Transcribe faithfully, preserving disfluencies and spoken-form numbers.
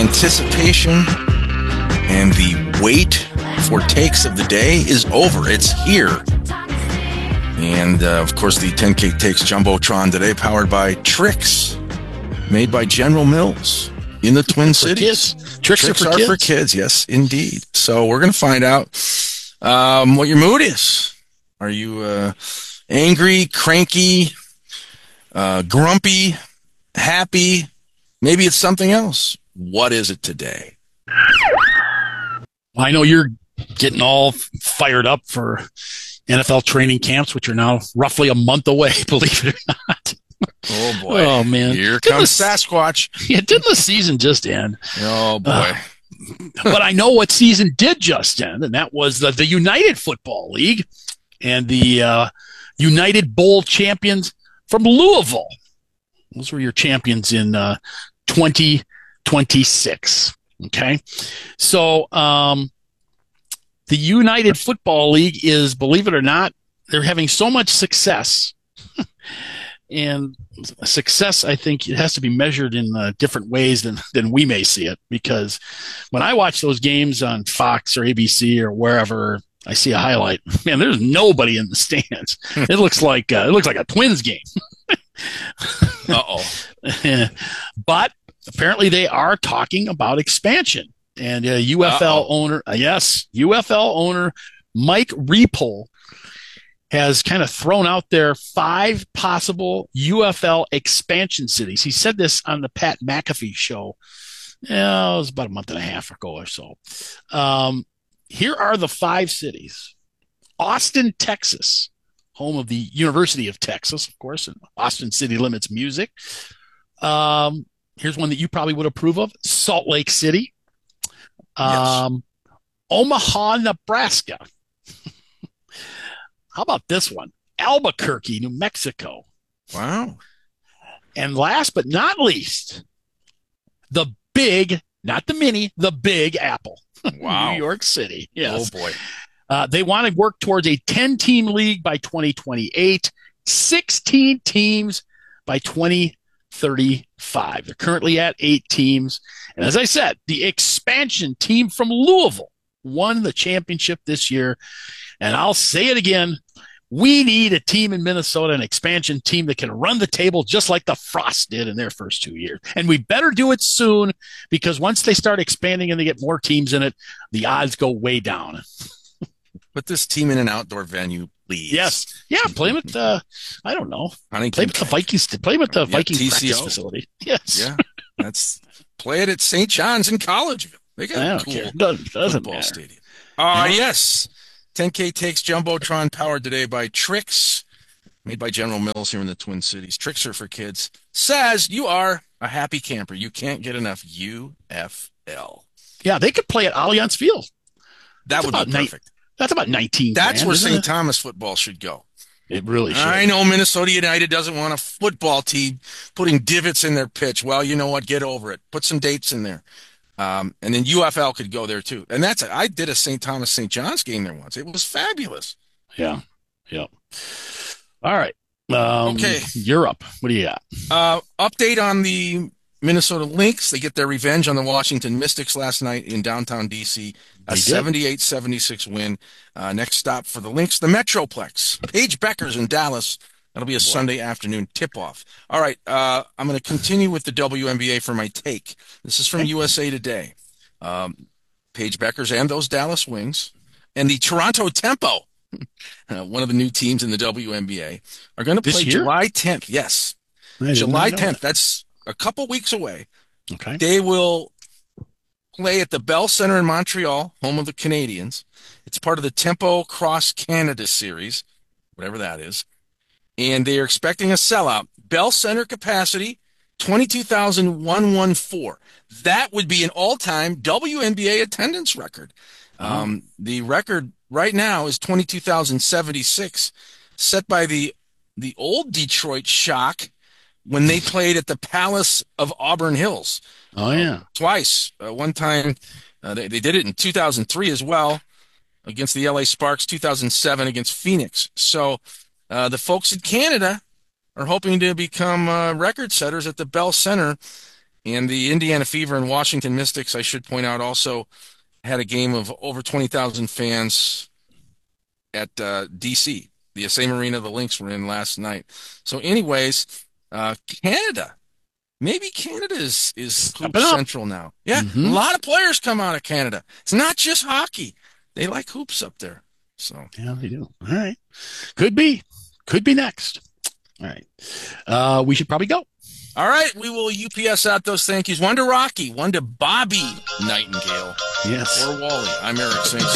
anticipation and the wait for takes of the day is over. It's here. And, uh, of course, the ten K Takes Jumbotron today, powered by Trix, made by General Mills in the Twin Cities. Tricks, Tricks are, for, are kids. for kids, yes, indeed. So we're going to find out um, what your mood is. Are you uh, angry, cranky, uh, grumpy, happy? Maybe it's something else. What is it today? I know you're getting all fired up for N F L training camps, which are now roughly a month away, believe it or not. Oh, boy. Oh, man. Here Didn't comes the, Sasquatch. Yeah, didn't the season just end? Oh, boy. Uh, but I know what season did just end, and that was the, the United Football League and the uh, United Bowl champions from Louisville. Those were your champions in uh, twenty twenty-six. Okay. So um, the United Football League is, believe it or not, they're having so much success. And success, I think, it has to be measured in uh, different ways than, than we may see it. Because when I watch those games on Fox or A B C or wherever, I see a highlight. Man, there's nobody in the stands. It looks like uh, it looks like a Twins game. Uh-oh. But apparently they are talking about expansion. And uh, U F L Uh-oh. owner, uh, yes, U F L owner Mike Repole has kind of thrown out there five possible U F L expansion cities. He said this on the Pat McAfee show. Yeah, it was about a month and a half ago or so. Um, here are the five cities. Austin, Texas, home of the University of Texas, of course, and Austin City Limits Music. Um, here's one that you probably would approve of. Salt Lake City. Um, yes. Omaha, Nebraska. How about this one? Albuquerque, New Mexico. Wow. And last but not least, the big, not the mini, the Big Apple. Wow. New York City. Yes. Oh, boy. Uh, they want to work towards a ten-team league by twenty twenty-eight, sixteen teams by twenty thirty-five. They're currently at eight teams. And as I said, the expansion team from Louisville won the championship this year. And I'll say it again. We need a team in Minnesota, an expansion team that can run the table just like the Frost did in their first two years. And we better do it soon, because once they start expanding and they get more teams in it, the odds go way down. Put this team in an outdoor venue, please. Yes. Yeah, play them at the, I don't know. Huntington play them at the Vikings. Play them at the yeah, Vikings T C O practice facility. Yes. Yeah. That's play it at Saint John's in Collegeville. They got I a don't cool care. Doesn't, doesn't football matter. stadium. Uh, Yeah. Yes. ten K Takes Jumbotron, powered today by Trix, made by General Mills here in the Twin Cities. Tricks are for kids. Says you are a happy camper. You can't get enough U F L. Yeah, they could play at Allianz Field. That That's would about be ni- perfect. That's about nineteen. That's grand, where isn't Saint it? Thomas football should go. It really should. I know Minnesota United doesn't want a football team putting divots in their pitch. Well, you know what? Get over it. Put some dates in there. Um, and then U F L could go there too. And that's, I did a Saint Thomas Saint John's game there once. It was fabulous. Yeah. Yeah. All right. Um, Okay. Europe. What do you got? Uh, update on the Minnesota Lynx. They get their revenge on the Washington Mystics last night in downtown D C. A seventy-eight seventy-six win. Uh, next stop for the Lynx, the Metroplex. Paige Beckers in Dallas. That'll be a Boy. Sunday afternoon tip-off. All right, uh, I'm going to continue with the W N B A for my take. This is from U S A Today. Um, Paige Beckers and those Dallas Wings and the Toronto Tempo, uh, one of the new teams in the W N B A, are going to play year? July tenth. Yes, July tenth. That. That's a couple weeks away. Okay. They will play at the Bell Center in Montreal, home of the Canadiens. It's part of the Tempo Cross Canada Series, whatever that is. And they are expecting a sellout. Bell Center capacity, twenty-two thousand one hundred fourteen. That would be an all-time W N B A attendance record. Wow. Um, the record right now is twenty-two thousand seventy-six, set by the the old Detroit Shock when they played at the Palace of Auburn Hills. Oh, yeah. Uh, twice. Uh, one time, uh, they, they did it in two thousand three as well against the L A Sparks, two thousand seven against Phoenix. So uh, the folks in Canada are hoping to become uh, record setters at the Bell Center. And the Indiana Fever and Washington Mystics, I should point out, also had a game of over twenty thousand fans at uh, D C, the same arena the Lynx were in last night. So, anyways, uh, Canada. Maybe Canada is, is Hoop Stepping up. Central now. Yeah, a Mm-hmm. lot of players come out of Canada. It's not just hockey. They like hoops up there. So, Yeah, they do. All right. Could be. Could be next. All right. Uh, we should probably go. all right, we will U P S out those thank yous. One to Rocky, one to Bobby Nightingale, Yes. or Wally. I'm Eric Saint